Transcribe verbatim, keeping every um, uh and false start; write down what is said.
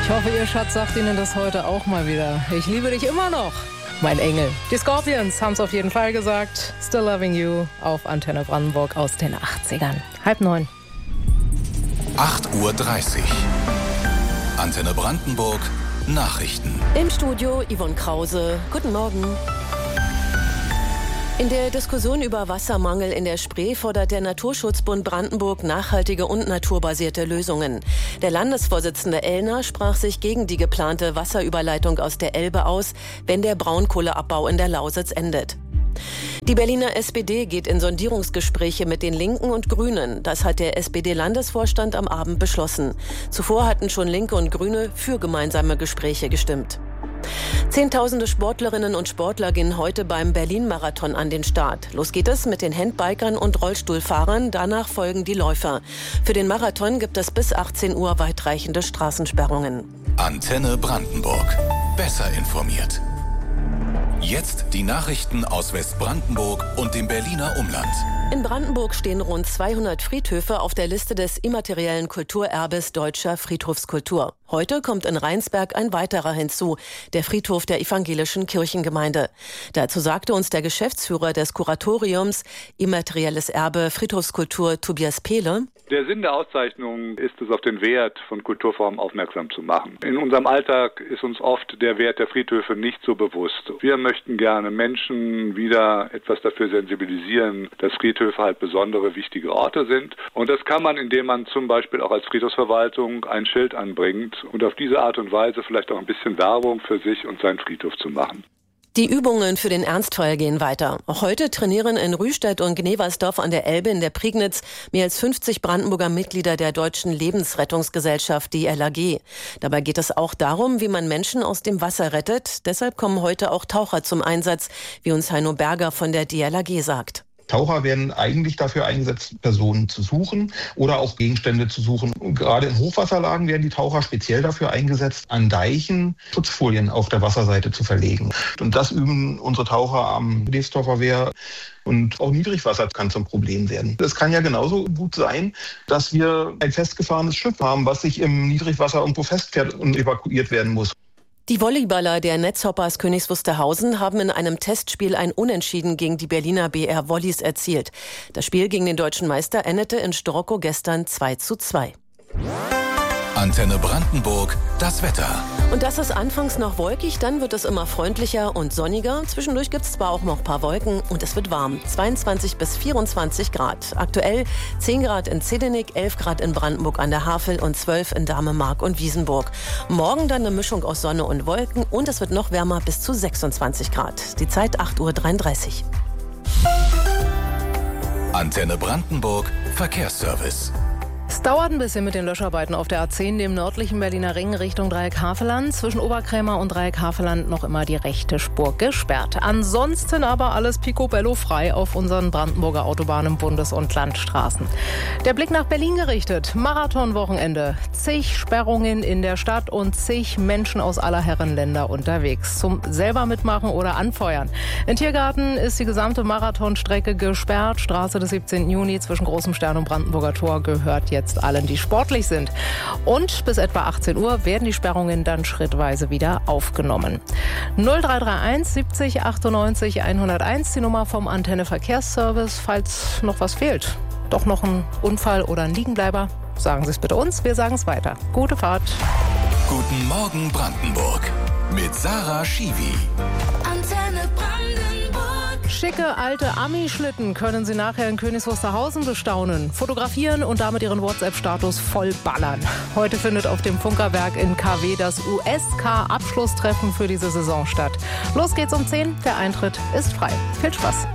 Ich hoffe, Ihr Schatz sagt Ihnen das heute auch mal wieder. Ich liebe dich immer noch, mein Engel. Die Scorpions haben es auf jeden Fall gesagt. Still Loving You auf Antenne Brandenburg aus den achtzigern. Halb neun. acht Uhr dreißig. Antenne Brandenburg Nachrichten. Im Studio Yvonne Krause. Guten Morgen. In der Diskussion über Wassermangel in der Spree fordert der Naturschutzbund Brandenburg nachhaltige und naturbasierte Lösungen. Der Landesvorsitzende Ellner sprach sich gegen die geplante Wasserüberleitung aus der Elbe aus, wenn der Braunkohleabbau in der Lausitz endet. Die Berliner S P D geht in Sondierungsgespräche mit den Linken und Grünen. Das hat der S P D-Landesvorstand am Abend beschlossen. Zuvor hatten schon Linke und Grüne für gemeinsame Gespräche gestimmt. Zehntausende Sportlerinnen und Sportler gehen heute beim Berlin-Marathon an den Start. Los geht es mit den Handbikern und Rollstuhlfahrern, danach folgen die Läufer. Für den Marathon gibt es bis achtzehn Uhr weitreichende Straßensperrungen. Antenne Brandenburg. Besser informiert. Jetzt die Nachrichten aus Westbrandenburg und dem Berliner Umland. In Brandenburg stehen rund zweihundert Friedhöfe auf der Liste des immateriellen Kulturerbes Deutscher Friedhofskultur. Heute kommt in Rheinsberg ein weiterer hinzu, der Friedhof der evangelischen Kirchengemeinde. Dazu sagte uns der Geschäftsführer des Kuratoriums Immaterielles Erbe Friedhofskultur Tobias Pehle: Der Sinn der Auszeichnung ist es, auf den Wert von Kulturformen aufmerksam zu machen. In unserem Alltag ist uns oft der Wert der Friedhöfe nicht so bewusst. Wir möchten gerne Menschen wieder etwas dafür sensibilisieren, dass Friedhöfe halt besondere, wichtige Orte sind. Und das kann man, indem man zum Beispiel auch als Friedhofsverwaltung ein Schild anbringt und auf diese Art und Weise vielleicht auch ein bisschen Werbung für sich und seinen Friedhof zu machen. Die Übungen für den Ernstfall gehen weiter. Auch heute trainieren in Rühstedt und Gneversdorf an der Elbe in der Prignitz mehr als fünfzig Brandenburger Mitglieder der Deutschen Lebensrettungsgesellschaft, die L A G. Dabei geht es auch darum, wie man Menschen aus dem Wasser rettet. Deshalb kommen heute auch Taucher zum Einsatz, wie uns Heino Berger von der D L A G sagt. Taucher werden eigentlich dafür eingesetzt, Personen zu suchen oder auch Gegenstände zu suchen. Und gerade in Hochwasserlagen werden die Taucher speziell dafür eingesetzt, an Deichen Schutzfolien auf der Wasserseite zu verlegen. Und das üben unsere Taucher am Devsdorfer Wehr. Und auch Niedrigwasser kann zum Problem werden. Es kann ja genauso gut sein, dass wir ein festgefahrenes Schiff haben, was sich im Niedrigwasser irgendwo festfährt und evakuiert werden muss. Die Volleyballer der Netzhoppers Königs Wusterhausen haben in einem Testspiel ein Unentschieden gegen die Berliner B R Volleys erzielt. Das Spiel gegen den deutschen Meister endete in Storkow gestern zwei zu zwei. Antenne Brandenburg, das Wetter. Und das ist anfangs noch wolkig, dann wird es immer freundlicher und sonniger. Zwischendurch gibt es zwar auch noch ein paar Wolken und es wird warm. zweiundzwanzig bis vierundzwanzig Grad. Aktuell zehn Grad in Zedenik, elf Grad in Brandenburg an der Havel und zwölf in Damemark und Wiesenburg. Morgen dann eine Mischung aus Sonne und Wolken und es wird noch wärmer bis zu sechsundzwanzig Grad. Die Zeit acht Uhr dreiunddreißig. Antenne Brandenburg, Verkehrsservice. Es dauert ein bisschen mit den Löscharbeiten auf der A zehn, dem nördlichen Berliner Ring Richtung Dreieck Havelland. Zwischen Oberkrämer und Dreieck Havelland noch immer die rechte Spur gesperrt. Ansonsten aber alles picobello frei auf unseren Brandenburger Autobahnen, Bundes- und Landstraßen. Der Blick nach Berlin gerichtet. Marathonwochenende. Zig Sperrungen in der Stadt und zig Menschen aus aller Herren Länder unterwegs. Zum selber mitmachen oder anfeuern. In Tiergarten ist die gesamte Marathonstrecke gesperrt. Straße des siebzehnten Juni zwischen Großem Stern und Brandenburger Tor gehört jetzt allen, die sportlich sind. Und bis etwa achtzehn Uhr werden die Sperrungen dann schrittweise wieder aufgenommen. null drei drei eins siebzig achtundneunzig hunderteins, die Nummer vom Antenne Verkehrsservice. Falls noch was fehlt, doch noch ein Unfall oder ein Liegenbleiber, sagen Sie es bitte uns, wir sagen es weiter. Gute Fahrt. Guten Morgen Brandenburg mit Sarah Schiwi. Antenne Brandenburg. Schicke alte Ami-Schlitten können Sie nachher in Königs Wusterhausen bestaunen, fotografieren und damit Ihren WhatsApp-Status voll ballern. Heute findet auf dem Funkerberg in K W das U S K-Abschlusstreffen für diese Saison statt. Los geht's um zehn, der Eintritt ist frei. Viel Spaß!